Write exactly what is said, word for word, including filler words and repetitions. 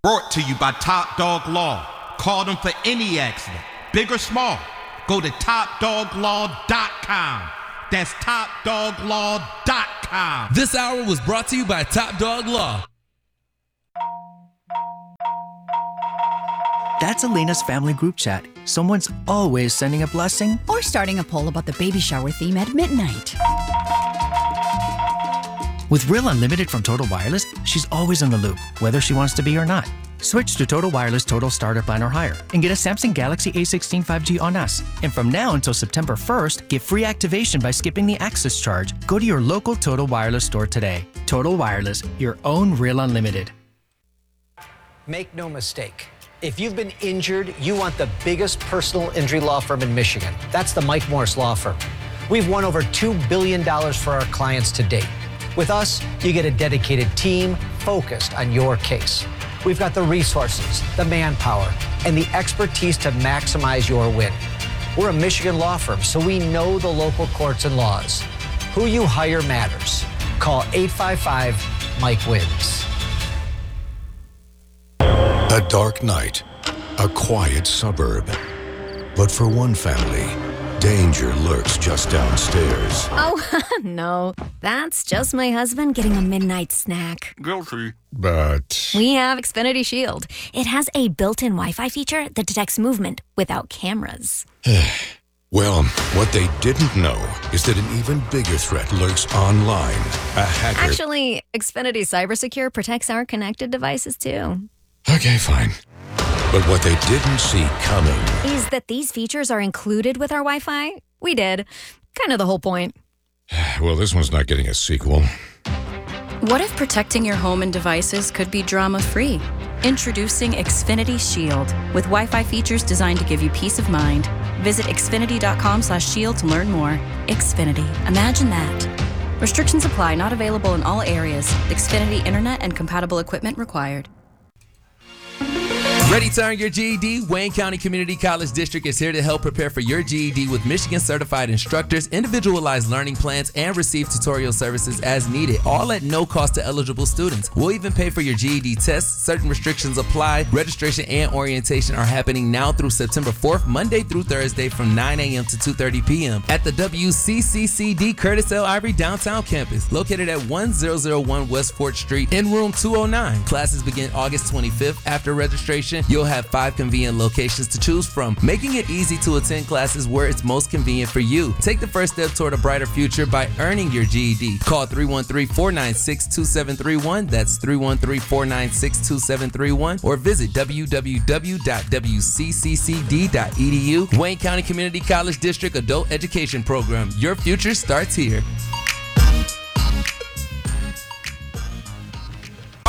Brought to you by Top Dog Law. Call them for any accident, big or small. Go to top dog law dot com. That's top dog law dot com. This hour was brought to you by Top Dog Law. That's Elena's family group chat. Someone's always sending a blessing or starting a poll about the baby shower theme at midnight. With Real Unlimited from Total Wireless, she's always in the loop, whether she wants to be or not. Switch to Total Wireless Total Starter Plan or higher and get a Samsung Galaxy A sixteen five G on us. And from now until September first, get free activation by skipping the access charge. Go to your local Total Wireless store today. Total Wireless, your own Real Unlimited. Make no mistake. If you've been injured, you want the biggest personal injury law firm in Michigan. That's the Mike Morris Law Firm. We've won over two billion dollars for our clients to date. With us, you get a dedicated team focused on your case. We've got the resources, the manpower, and the expertise to maximize your win. We're a Michigan law firm, so we know the local courts and laws. Who you hire matters. Call eight five five, Mike wins. A dark night, a quiet suburb. But for one family, danger lurks just downstairs. Oh, no. That's just my husband getting a midnight snack. Guilty. But We have Xfinity Shield. It has a built-in Wi-Fi feature that detects movement without cameras. well, what they didn't know is that an even bigger threat lurks online. A hacker. Actually, Xfinity CyberSecure protects our connected devices, too. Okay, fine. But what they didn't see coming is that these features are included with our Wi-Fi. We did. Kind of the whole point. Well, this one's not getting a sequel. What if protecting your home and devices could be drama-free? Introducing Xfinity Shield with Wi-Fi features designed to give you peace of mind. Visit xfinity.com slash shield to learn more. Xfinity. Imagine that. Restrictions apply. Not available in all areas. Xfinity Internet and compatible equipment required. Ready to earn your G E D? Wayne County Community College District is here to help prepare for your G E D with Michigan-certified instructors, individualized learning plans, and receive tutorial services as needed, all at no cost to eligible students. We'll even pay for your G E D tests. Certain restrictions apply. Registration and orientation are happening now through September fourth, Monday through Thursday from nine a.m. to two thirty p.m. at the W C C C D Curtis L. Ivory downtown campus, located at one thousand one West Fourth Street in room two oh nine. Classes begin August twenty-fifth. After registration, you'll have five convenient locations to choose from, making it easy to attend classes where it's most convenient for you. Take the first step toward a brighter future by earning your G E D. Call three one three, four nine six, two seven three one. That's three one three, four nine six, two seven three one. Or visit w w w dot w c c c d dot e d u. Wayne County Community College District Adult Education Program. Your future starts here.